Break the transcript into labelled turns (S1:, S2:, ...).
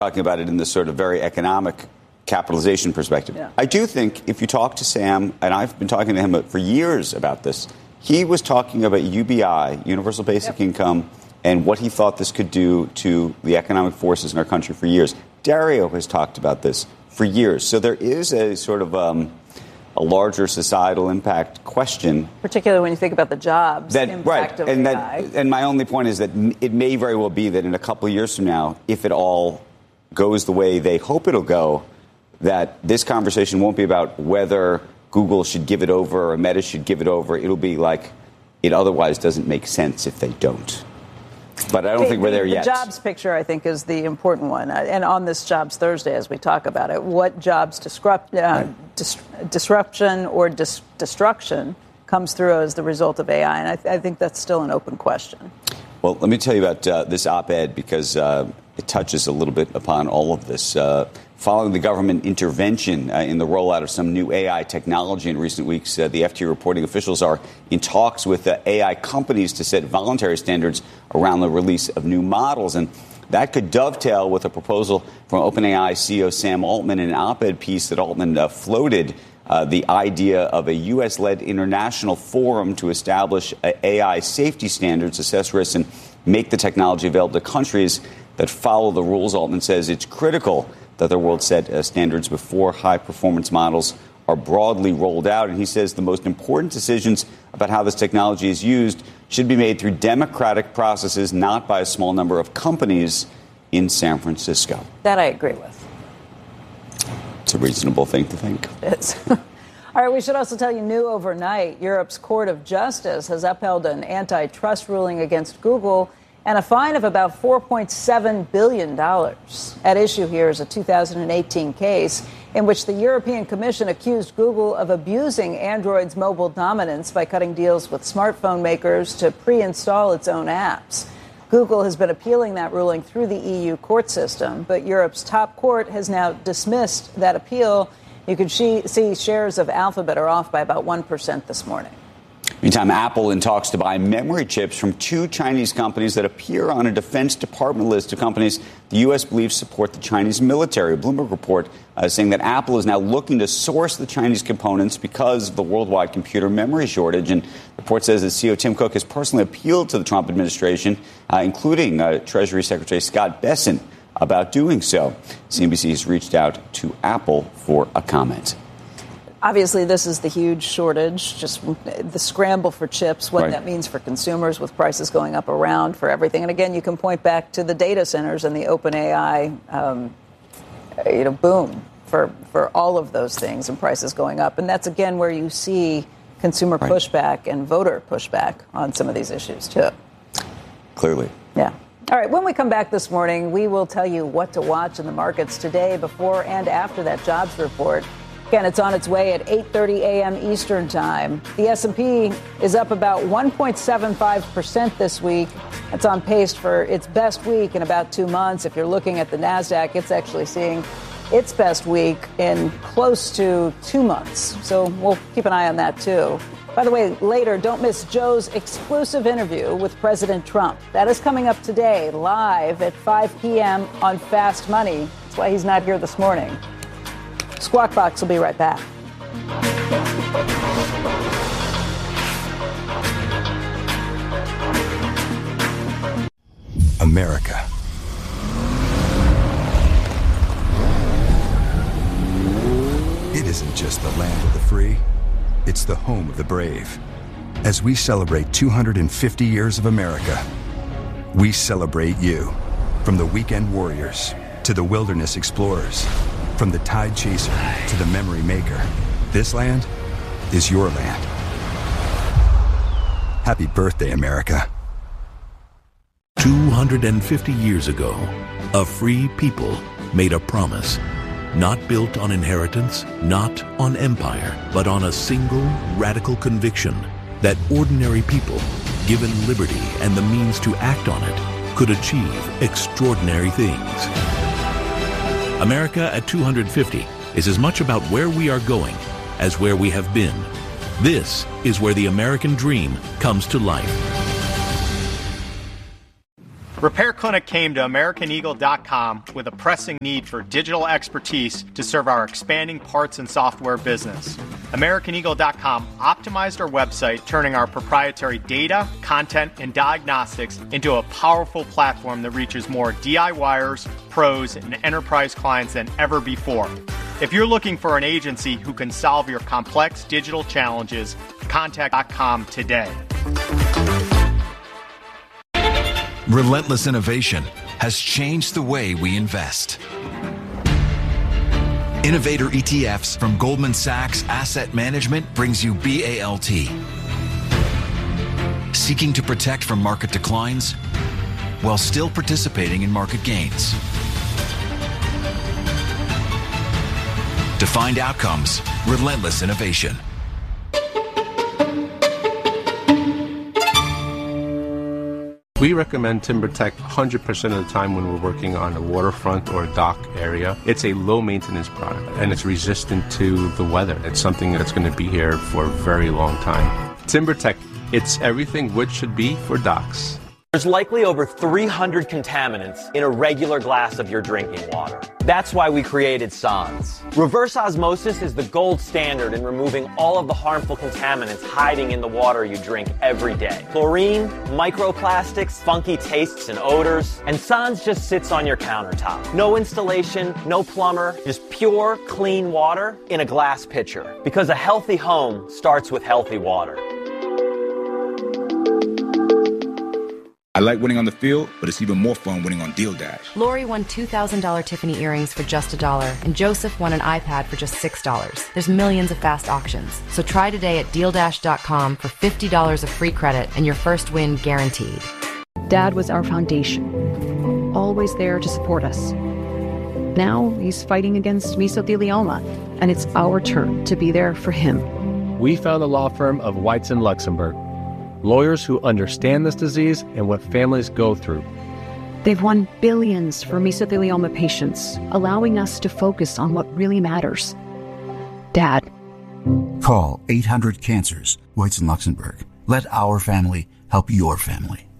S1: talking about it in this sort of very economic capitalization perspective.
S2: Yeah.
S1: I do think if you talk to Sam, and I've been talking to him for years about this, he was talking about UBI, Universal Basic Income, and what he thought this could do to the economic forces in our country for years. Dario has talked about this for years. So there is a sort of a larger societal impact question.
S2: Particularly when you think about the jobs impact of AI.
S1: And my only point is that it may very well be that in a couple of years from now, if it all goes the way they hope it'll go, that this conversation won't be about whether Google should give it over or Meta should give it over. It'll be like it otherwise doesn't make sense if they don't. But I don't think we're there yet.
S2: The jobs picture, I think, is the important one. And on this Jobs Thursday, as we talk about it, what jobs disruption or destruction comes through as the result of AI? And I think that's still an open question.
S1: Well, let me tell you about this op-ed because it touches a little bit upon all of this. Following the government intervention in the rollout of some new AI technology in recent weeks, the FT reporting officials are in talks with AI companies to set voluntary standards around the release of new models. And that could dovetail with a proposal from OpenAI CEO Sam Altman in an op-ed piece that Altman floated the idea of a U.S.-led international forum to establish AI safety standards, assess risks, and make the technology available to countries that follow the rules. Altman says it's critical that the world set standards before high-performance models are broadly rolled out. And he says the most important decisions about how this technology is used should be made through democratic processes, not by a small number of companies in San Francisco.
S2: That I agree with.
S1: It's a reasonable thing to think.
S2: It is. All right, we should also tell you, new overnight, Europe's Court of Justice has upheld an antitrust ruling against Google and a fine of about $4.7 billion. At issue here is a 2018 case in which the European Commission accused Google of abusing Android's mobile dominance by cutting deals with smartphone makers to pre-install its own apps. Google has been appealing that ruling through the EU court system, but Europe's top court has now dismissed that appeal. You can see shares of Alphabet are off by about 1% this morning.
S1: Meantime, Apple in talks to buy memory chips from two Chinese companies that appear on a Defense Department list of companies the U.S. believes support the Chinese military. A Bloomberg report saying that Apple is now looking to source the Chinese components because of the worldwide computer memory shortage. And the report says that CEO Tim Cook has personally appealed to the Trump administration, including Treasury Secretary Scott Bessent, about doing so. CNBC has reached out to Apple for a comment.
S2: Obviously, this is the huge shortage, just the scramble for chips, what that means for consumers with prices going up around for everything. And again, you can point back to the data centers and the OpenAI, boom for all of those things and prices going up. And that's, again, where you see consumer pushback and voter pushback on some of these issues, too. Clearly. Yeah. All right. When we come back this morning, we will tell you what to watch in the markets today, before and after that jobs report. Again, it's on its way at 8:30 a.m. Eastern time. The S&P is up about 1.75% this week. It's on pace for its best week in about 2 months. If you're looking at the NASDAQ, it's actually seeing its best week in close to 2 months. So we'll keep an eye on that, too. By the way, later, don't miss Joe's exclusive interview with President Trump. That is coming up today, live at 5 p.m. on Fast Money. That's why he's not here this morning. Squawk Box will be right back.
S3: America. It isn't just the land of the free, it's the home of the brave. As we celebrate 250 years of America, we celebrate you. From the weekend warriors to the wilderness explorers, from the tide chaser to the memory maker, this land is your land. Happy birthday, America.
S4: 250 years ago, a free people made a promise, not built on inheritance, not on empire, but on a single radical conviction that ordinary people, given liberty and the means to act on it, could achieve extraordinary things. America at 250 is as much about where we are going as where we have been. This is where the American dream comes to life.
S5: Repair Clinic came to AmericanEagle.com with a pressing need for digital expertise to serve our expanding parts and software business. AmericanEagle.com optimized our website, turning our proprietary data, content, and diagnostics into a powerful platform that reaches more DIYers, pros, and enterprise clients than ever before. If you're looking for an agency who can solve your complex digital challenges, contact.com today.
S6: Relentless innovation has changed the way we invest. Innovator ETFs from Goldman Sachs Asset Management brings you BALT. Seeking to protect from market declines while still participating in market gains. Defined outcomes, relentless innovation.
S7: We recommend TimberTech 100% of the time when we're working on a waterfront or a dock area. It's a low maintenance product and it's resistant to the weather. It's something that's going to be here for a very long time. TimberTech, it's everything wood should be for docks.
S8: There's likely over 300 contaminants in a regular glass of your drinking water. That's why we created Sans. Reverse osmosis is the gold standard in removing all of the harmful contaminants hiding in the water you drink every day. Chlorine, microplastics, funky tastes and odors, and Sans just sits on your countertop. No installation, no plumber, just pure, clean water in a glass pitcher. Because a healthy home starts with healthy water.
S9: I like winning on the field, but it's even more fun winning on Deal Dash.
S10: Lori won $2,000 Tiffany earrings for just $1, and Joseph won an iPad for just $6. There's millions of fast auctions. So try today at DealDash.com for $50 of free credit and your first win guaranteed.
S11: Dad was our foundation, always there to support us. Now he's fighting against mesothelioma, and it's our turn to be there for him.
S12: We found the law firm of Weitz & Luxembourg. Lawyers who understand this disease and what families go through.
S11: They've won billions for mesothelioma patients, allowing us to focus on what really matters. Dad.
S13: Call 800-CANCERS, Weitz & Luxembourg. Let our family help your family.